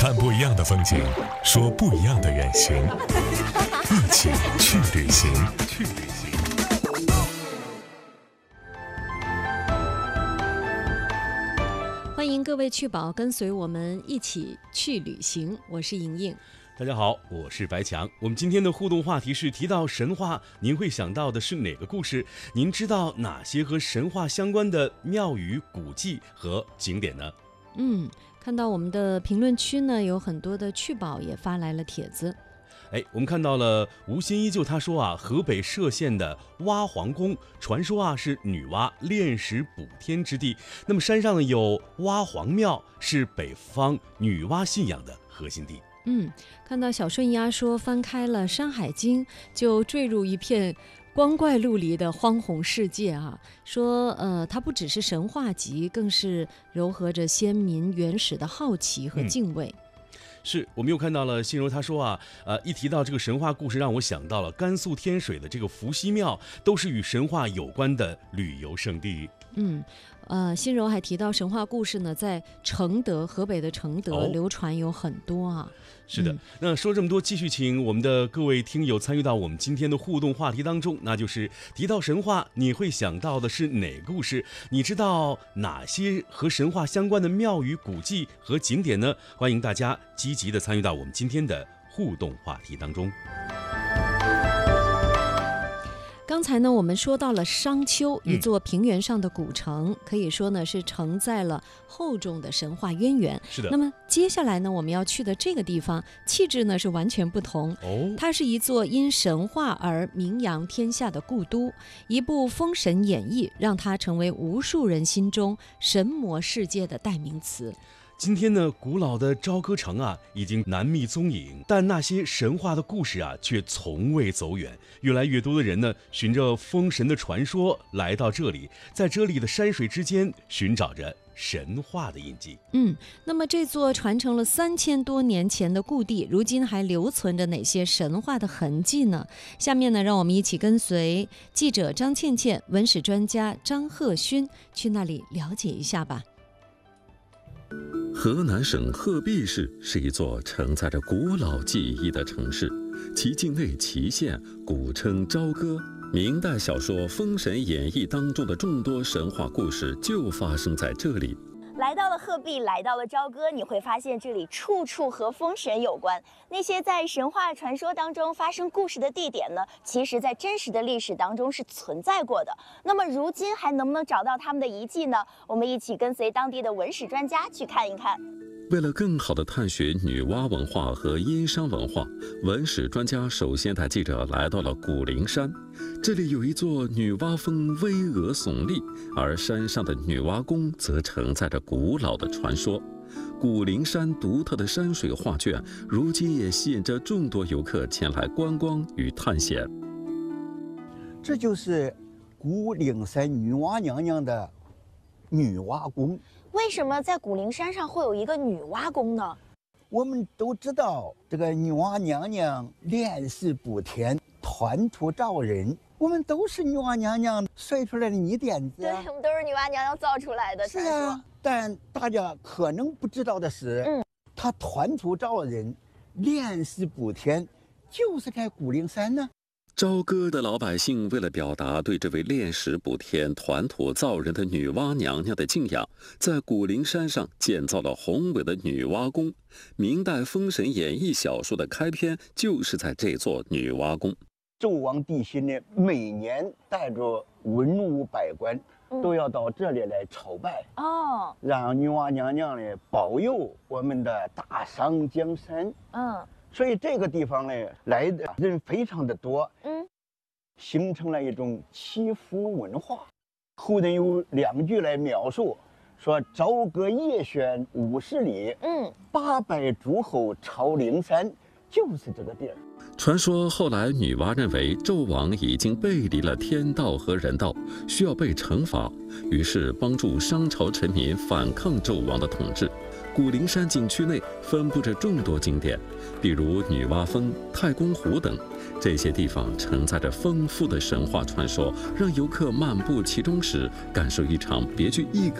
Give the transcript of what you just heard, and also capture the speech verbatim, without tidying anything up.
看不一样的风景，说不一样的远行，一起去旅行。去旅行。 欢迎各位去宝跟随我们一起去旅行，我是莹莹。 大家好，我是白强。我们今天的互动话题是：提到神话，您会想到的是哪个故事？您知道哪些和神话相关的庙宇、古迹和景点呢？ 嗯，看到我们的评论区呢，有很多的去宝也发来了帖子。 哎，我们看到了无心依旧，他说啊，河北歙县的蛙皇宫，传说啊是女娲炼石补天之地。那么山上有蛙皇庙，是北方女娲信仰的核心地。 嗯，看到小顺鸭说，翻开了《山海经》，就坠入一片光怪陆离的荒红世界啊。说，呃，它不只是神话集，更是糅合着先民原始的好奇和敬畏。 嗯是我们又看到了心柔，他说啊，呃，一提到这个神话故事，让我想到了甘肃天水的这个伏羲庙，都是与神话有关的旅游胜地。 嗯，呃，心柔还提到神话故事呢，在承德，河北的承德、哦、流传有很多啊。 是的，嗯、那说这么多，继续请我们的各位听友参与到我们今天的互动话题当中，那就是提到神话，你会想到的是哪个故事？你知道哪些和神话相关的庙宇、古迹和景点呢？欢迎大家积极的参与到我们今天的互动话题当中。 刚才呢，我们说到了商丘，一座平原上的古城，嗯、可以说呢是承载了厚重的神话渊源。 是的。 那么接下来呢，我们要去的这个地方，气质呢是完全不同。哦。它是一座因神话而名扬天下的故都，一部《封神演义》让它成为无数人心中神魔世界的代名词。 今天呢，古老的朝歌城啊，已经难觅踪影，但那些神话的故事啊，却从未走远。越来越多的人呢，循着封神的传说来到这里，在这里的山水之间寻找着神话的印记。 嗯，那么这座传承了三千多年前的故地，如今还留存着哪些神话的痕迹呢？下面呢，让我们一起跟随记者张倩倩、文史专家张鹤勋去那里了解一下吧。 河南省鹤壁市是一座承载着古老记忆的城市，其境内祁县古称朝歌。明代小说《封神演义》当中的众多神话故事就发生在这里。 来到了鹤壁，来到了朝歌，你会发现这里处处和封神有关。那些在神话传说当中发生故事的地点呢，其实在真实的历史当中是存在过的。那么如今还能不能找到他们的遗迹呢？我们一起跟随当地的文史专家去看一看。 为了更好地探寻女娲文化和殷商文化，文史专家首先带记者来到了古灵山。这里有一座女娲峰巍峨耸立，而山上的女娲宫则承载着古老的传说。古灵山独特的山水画卷，如今也吸引着众多游客前来观光与探险。 这就是古灵山女娲娘娘的女娲宫。 为什么在古灵山上会有一个女娲宫呢？ 我们都知道，这个女娲娘娘炼石补天，团土造人，我们都是女娲娘娘摔出来的泥点子。 对，我们都是女娲娘娘造出来的。 是啊，但大家可能不知道的是，嗯，她团土造人，炼石补天，就是在古灵山呢。 朝歌的老百姓为了表达对这位炼石补天、团土造人的女娲娘娘的敬仰，在古灵山上建造了宏伟的女娲宫。明代《封神演义》小说的开篇就是在这座女娲宫。 纣王帝辛呢，每年带着文武百官都要到这里来朝拜哦，让女娲娘娘呢保佑我们的大商江山。嗯。所以这个地方呢，来的人非常的多，嗯，形成了一种祈福文化。后人有两句来描述，说朝歌夜轩五十里，嗯，八百诸侯朝灵山，就是这个地儿。 传说后来女娲认为纣王已经背离了天道和人道，需要被惩罚，于是帮助商朝臣民反抗纣王的统治。古灵山景区内分布着众多景点，比如女娲峰、太公湖等。这些地方承载着丰富的神话传说，让游客漫步其中时，感受一场别具一格